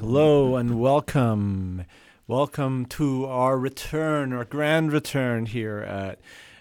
Hello and welcome. Welcome to our grand return here at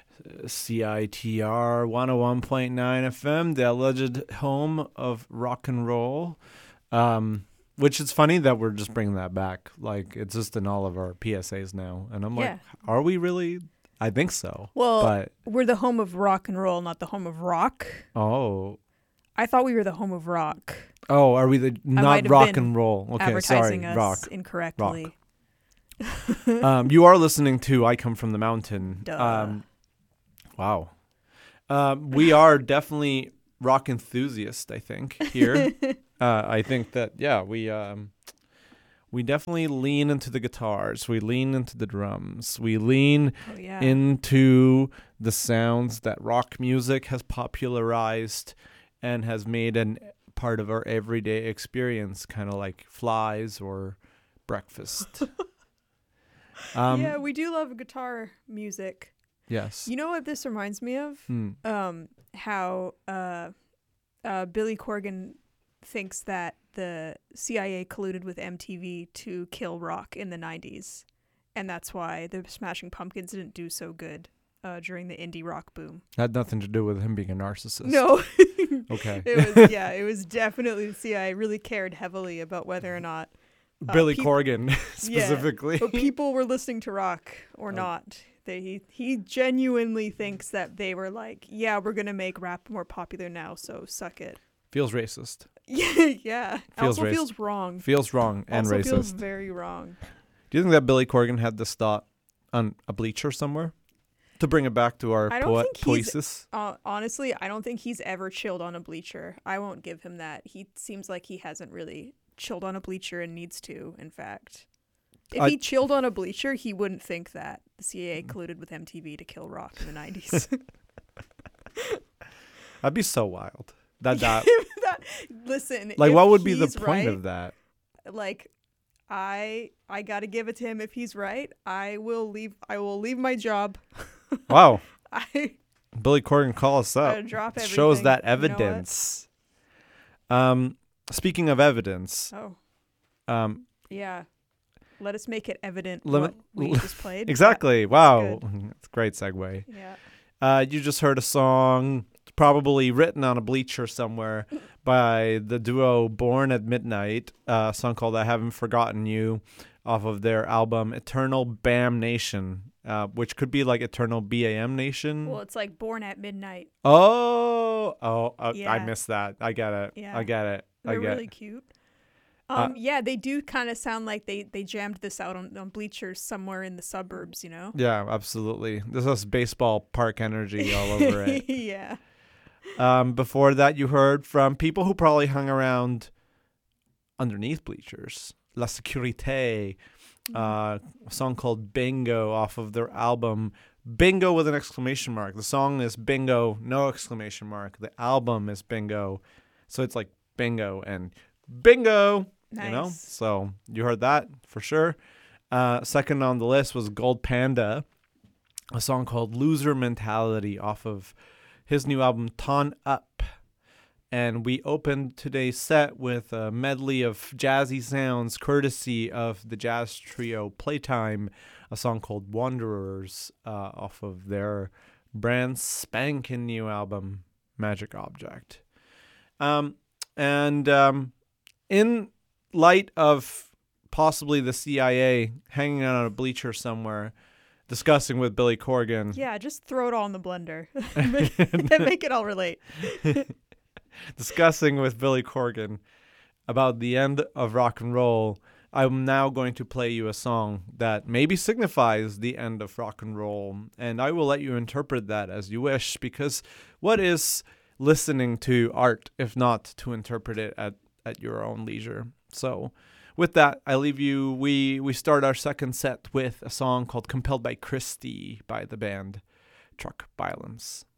CITR 101.9 FM, the alleged home of rock and roll. Which is funny that we're just bringing that back. Like, it's just in all of our PSAs now. And I'm like, are we really? I think so. Well, but we're the home of rock and roll, not the home of rock. Oh. I thought we were the home of rock. Oh, are we the not rock and roll? Okay, advertising sorry, us rock incorrectly. Rock. You are listening to I Come From the Mountain. Duh. Wow. We are definitely rock enthusiasts, I think, here. I think that, we definitely lean into the guitars. We lean into the drums. We lean into the sounds that rock music has popularized and has made an part of our everyday experience, kind of like flies or breakfast. Yeah, we do love guitar music. Yes. You know what this reminds me of? How Billy Corgan thinks that the CIA colluded with MTV to kill rock in the 90s. And that's why the Smashing Pumpkins didn't do so good during the indie rock boom. Had nothing to do with him being a narcissist. No. Okay. It was definitely the CIA really cared heavily about whether or not Billy Corgan specifically. But people were listening to rock or not. He genuinely thinks that they were like, yeah, we're going to make rap more popular now, so suck it. Feels racist. Yeah. Feels feels wrong. Feels wrong and also racist. Feels very wrong. Do you think that Billy Corgan had this thought on a bleacher somewhere? To bring it back to our poesis? Honestly, I don't think he's ever chilled on a bleacher. I won't give him that. He seems like he hasn't really chilled on a bleacher and needs to, in fact. If he chilled on a bleacher, he wouldn't think that the CIA colluded with MTV to kill rock in the 90s. That'd be so wild. Listen, like, what would be the point of that? Like, I gotta give it to him. If he's right, I will leave my job. Wow. Billy Corgan, call us up. Drop everything. Shows that evidence. Speaking of evidence. Oh. Yeah. Let us make it evident what we just played. Exactly. Wow. That's a great segue. Yeah. You just heard a song probably written on a bleacher somewhere by the duo Born at Midnight, a song called I Haven't Forgotten You, off of their album Eternal Bam Nation, which could be like Eternal BAM Nation. Well, it's like Born at Midnight. I missed that. I get it. Yeah. I get it. They're really cute. They do kind of sound like they jammed this out on bleachers somewhere in the suburbs, you know? Yeah, absolutely. This is baseball park energy all over it. Yeah. Before that, you heard from people who probably hung around underneath bleachers. La Sécurité, a song called Bingo off of their album Bingo with an exclamation mark. The song is Bingo, no exclamation mark. The album is Bingo. So it's like Bingo and Bingo. Nice. You know? So you heard that for sure. Second on the list was Gold Panda, a song called Loser Mentality off of his new album Ton Up. And we opened today's set with a medley of jazzy sounds courtesy of the jazz trio Playtime, a song called Wanderers off of their brand spanking new album Magic Object. In light of possibly the CIA hanging out on a bleacher somewhere, discussing with Billy Corgan. Yeah, just throw it all in the blender. Make it all relate. Discussing with Billy Corgan about the end of rock and roll, I'm now going to play you a song that maybe signifies the end of rock and roll, and I will let you interpret that as you wish, because what is listening to art if not to interpret it at your own leisure? So with that, I leave you. We start our second set with a song called Compelled by Christie by the band Truck Violence.